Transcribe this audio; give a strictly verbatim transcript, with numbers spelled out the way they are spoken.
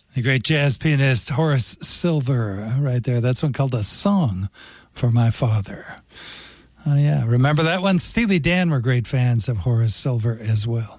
The great jazz pianist Horace Silver, right there. That's one called A Song for My Father. Oh, yeah. Remember that one? Steely Dan were great fans of Horace Silver as well.